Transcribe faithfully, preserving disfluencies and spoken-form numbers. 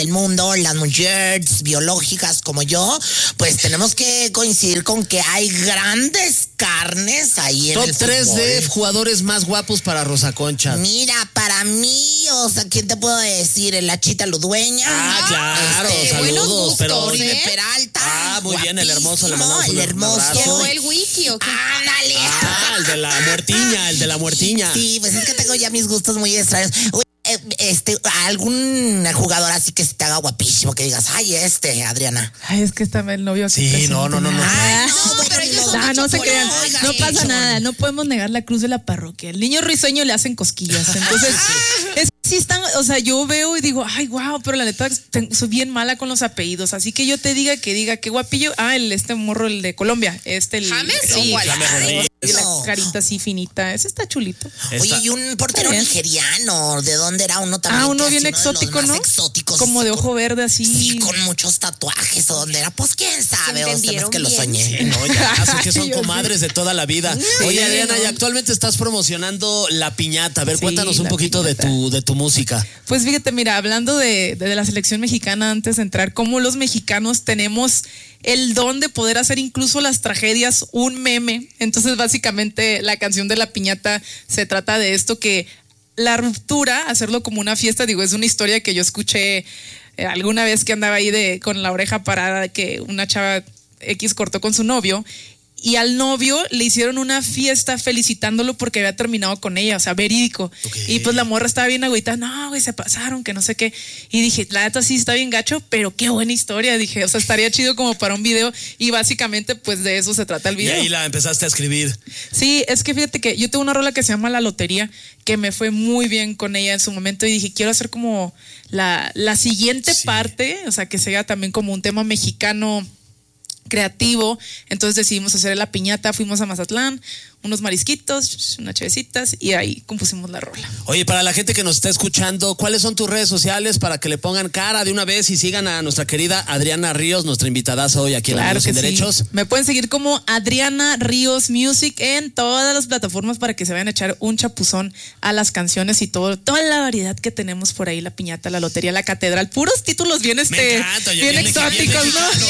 el mundo, las mujeres biológicas como yo, pues tenemos que coincidir con que hay grandes carnes ahí en Top el tres fútbol. de jugadores más guapos para Rosa Concha. Mira, para mí, o sea, ¿quién te puedo decir? El Chita Ludueña. Ah, claro, Este, saludos, buenos pero gustos, Oribe ¿eh? Peralta. Ah, muy bien, el hermoso, le guapísimo, mandamos un el hermoso. abrazo. ¿Llegó el wiki o qué? Ándale. Ah, el de la muertiña, el de la muertiña. Sí, pues es que tengo ya mis gustos muy extraños. Uy, eh, Este, algún jugador así que se te haga guapísimo, que digas, ay, este, Adriana. Ay, es que está el novio aquí Sí, presente. no, no, no, no. Ay, no, No, bueno, pero ni ellos modo. son Ah, no se mucho crean, color, oigan, no sí, pasa son- nada, no podemos negar la cruz de la parroquia. El niño risueño le hacen cosquillas, entonces es que sí están, o sea, yo veo y digo, ay, wow, pero la neta te- soy bien mala con los apellidos, así que yo te diga que diga qué guapillo, ah, el este morro, el de Colombia, este, el, ¿James sí, o cuál? James Rodríguez. y la carita así finita, ese está chulito. Oye, Esta- y un portero Está bien. nigeriano, ¿de dónde era uno también? Ah, uno que bien así, uno de los exótico, más ¿no? exóticos, Como así de con- ojo verde así. Sí, con muchos tatuajes, ¿o dónde era? Pues quién sabe, o sea, no es entendieron que lo bien. soñé. No, ya, así que son Yo sí. comadres de toda la vida. Oye, Adriana, y actualmente estás promocionando La Piñata. A ver, Sí, cuéntanos un La poquito de Piñata. tu, de tu música. Pues fíjate, mira, hablando de, de la selección mexicana antes de entrar, cómo los mexicanos tenemos el don de poder hacer incluso las tragedias un meme. Entonces, básicamente, la canción de La Piñata se trata de esto, que la ruptura, hacerlo como una fiesta, digo, es una historia que yo escuché eh, alguna vez que andaba ahí de, con la oreja parada, que una chava X cortó con su novio. Y al novio le hicieron una fiesta felicitándolo porque había terminado con ella, o sea, verídico. Okay. Y pues la morra estaba bien agüitada, no, güey, se pasaron, que no sé qué. Y dije, la neta sí está bien gacho, pero qué buena historia. Dije, o sea, estaría chido como para un video. Y básicamente, pues de eso se trata el Y video. ahí la empezaste a escribir. Sí, es que fíjate que yo tengo una rola que se llama La Lotería, que me fue muy bien con ella en su momento. Y dije, quiero hacer como la, la siguiente Sí. parte, o sea, que sea también como un tema mexicano creativo. Entonces decidimos hacer La Piñata, fuimos a Mazatlán, unos marisquitos, unas chevecitas, y ahí compusimos la rola. Oye, para la gente que nos está escuchando, ¿cuáles son tus redes sociales para que le pongan cara de una vez y sigan a nuestra querida Adriana Ríos, nuestra invitadaza hoy aquí en Claro Amigos que Sin sí. Derechos? Me pueden seguir como Adriana Ríos Music en todas las plataformas para que se vayan a echar un chapuzón a las canciones y todo, toda la variedad que tenemos por ahí, La Piñata, La Lotería, La Catedral, puros títulos bien este, encanta, oye, bien bien exóticos, mexicano, ¿no?